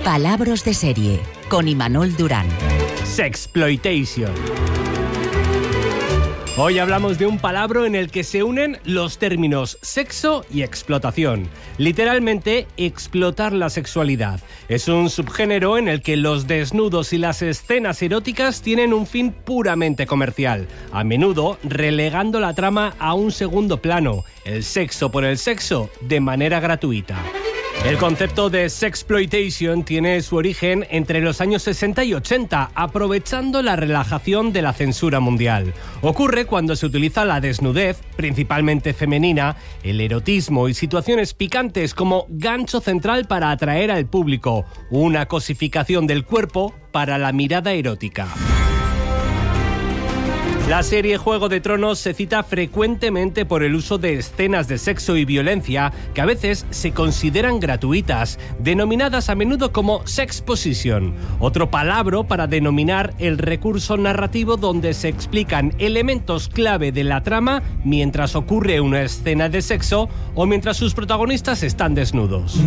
Palabras de serie, con Imanol Durán. Sexploitation. Hoy hablamos de un palabra en el que se unen los términos sexo y explotación. Literalmente, explotar la sexualidad. Es un subgénero en el que los desnudos y las escenas eróticas tienen un fin puramente comercial, a menudo relegando la trama a un segundo plano, el sexo por el sexo, de manera gratuita. El concepto de sexploitation tiene su origen entre los años 60 y 80, aprovechando la relajación de la censura mundial. Ocurre cuando se utiliza la desnudez, principalmente femenina, el erotismo y situaciones picantes como gancho central para atraer al público, una cosificación del cuerpo para la mirada erótica. La serie Juego de Tronos se cita frecuentemente por el uso de escenas de sexo y violencia que a veces se consideran gratuitas, denominadas a menudo como sexposition, otro palabra para denominar el recurso narrativo donde se explican elementos clave de la trama mientras ocurre una escena de sexo o mientras sus protagonistas están desnudos.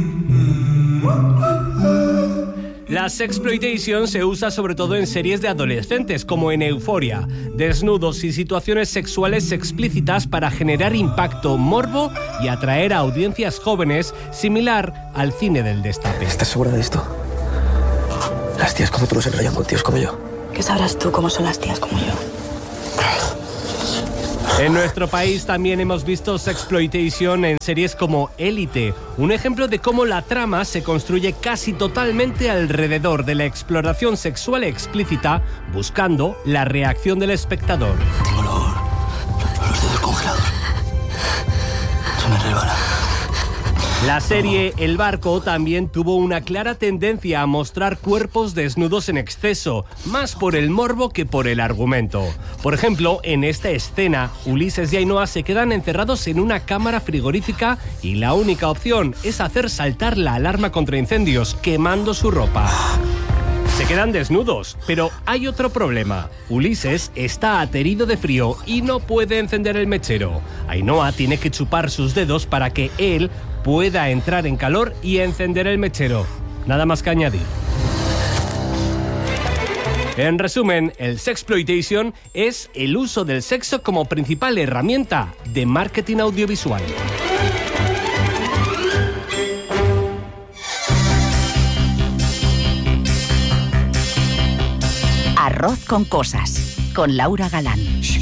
La sexploitation se usa sobre todo en series de adolescentes, como en Euphoria. Desnudos y situaciones sexuales explícitas para generar impacto, morbo y atraer a audiencias jóvenes, similar al cine del destape. ¿Estás segura de esto? Las tías como tú no se enrollan con tíos como yo. ¿Qué sabrás tú cómo son las tías como yo? En nuestro país también hemos visto sexploitation en series como Élite, un ejemplo de cómo la trama se construye casi totalmente alrededor de la exploración sexual explícita, buscando la reacción del espectador. Tengo los dedos congelados. Se me resbala. La serie El Barco también tuvo una clara tendencia a mostrar cuerpos desnudos en exceso, más por el morbo que por el argumento. Por ejemplo, en esta escena, Ulises y Ainhoa se quedan encerrados en una cámara frigorífica y la única opción es hacer saltar la alarma contra incendios, quemando su ropa. Se quedan desnudos, pero hay otro problema. Ulises está aterido de frío y no puede encender el mechero. Ainhoa tiene que chupar sus dedos para que él pueda entrar en calor y encender el mechero. Nada más que añadir. En resumen, el sexploitation es el uso del sexo como principal herramienta de marketing audiovisual. Arroz con cosas, con Laura Galán.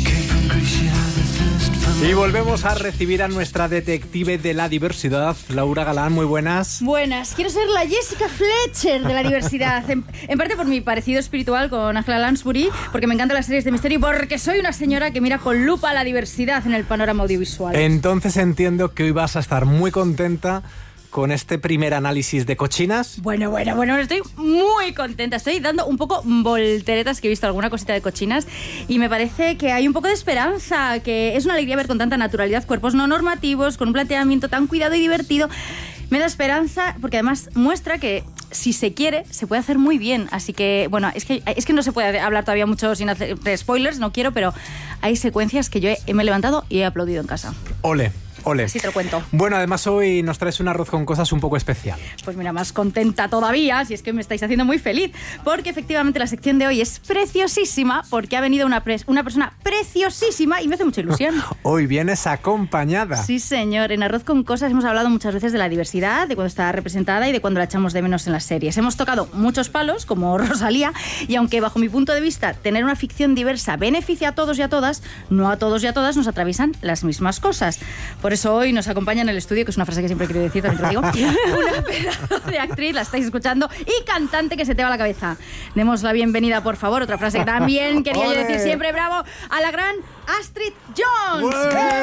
Y volvemos a recibir a nuestra detective de la diversidad, Laura Galán. Muy buenas. Buenas. Quiero ser la Jessica Fletcher de la diversidad. En parte por mi parecido espiritual con Angela Lansbury, porque me encantan las series de misterio y porque soy una señora que mira con lupa la diversidad en el panorama audiovisual. Entonces entiendo que hoy vas a estar muy contenta con este primer análisis de cochinas. Bueno, estoy muy contenta. Estoy dando un poco volteretas, que he visto alguna cosita de cochinas, y me parece que hay un poco de esperanza, que es una alegría ver con tanta naturalidad cuerpos no normativos, con un planteamiento tan cuidado y divertido. Me da esperanza, porque además muestra que si se quiere, se puede hacer muy bien. Así que, bueno, es que no se puede hablar todavía mucho sin hacer spoilers, no quiero, pero hay secuencias que yo me he levantado y he aplaudido en casa. Ole. Así te lo cuento. Bueno, además hoy nos traes un arroz con cosas un poco especial. Pues mira, más contenta todavía, si es que me estáis haciendo muy feliz, porque efectivamente la sección de hoy es preciosísima, porque ha venido una persona preciosísima y me hace mucha ilusión. Hoy vienes acompañada. Sí, señor. En Arroz con Cosas hemos hablado muchas veces de la diversidad, de cuando está representada y de cuando la echamos de menos en las series. Hemos tocado muchos palos, como Rosalía, y aunque bajo mi punto de vista tener una ficción diversa beneficia a todos y a todas, no a todos y a todas nos atraviesan las mismas cosas. Por eso hoy nos acompaña en el estudio, que es una frase que siempre he querido decir, también te lo digo, una pedazo de actriz, la estáis escuchando, y cantante que se te va la cabeza. Demos la bienvenida, por favor, otra frase que también quería yo decir siempre, bravo, a la gran Astrid Jones.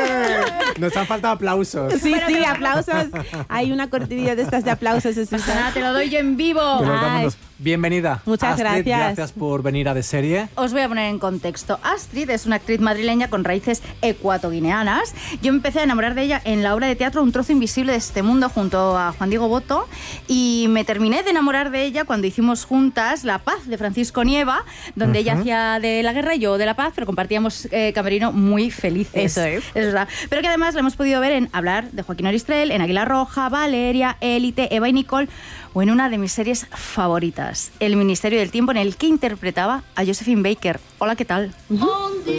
Nos han faltado aplausos. Sí, aplausos. Hay una cortinilla de estas de aplausos. Nada, te lo doy yo en vivo. Bienvenida. Muchas Astrid, gracias. Gracias por venir a De Serie. Os voy a poner en contexto. Astrid es una actriz madrileña con raíces ecuatoguineanas. Yo me empecé a enamorar de ella en la obra de teatro Un trozo invisible de este mundo, junto a Juan Diego Boto, y me terminé de enamorar de ella cuando hicimos juntas La paz de Francisco Nieva, donde ella hacía de la guerra y yo de la paz, pero compartíamos camerino Merino muy felices. Eso es. Es verdad. Pero que además la hemos podido ver en Hablar, de Joaquín Oristrel, en Águila Roja, Valeria, Élite, Eva y Nicole, o en una de mis series favoritas, El Ministerio del Tiempo, en el que interpretaba a Josephine Baker. Hola, ¿qué tal?